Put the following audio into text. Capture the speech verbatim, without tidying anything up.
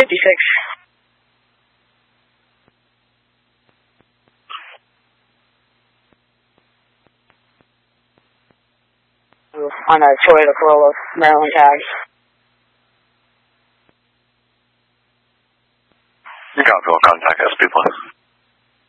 fifty-six. On a Toyota Corolla, Maryland tag. Copy, will contact S P plus.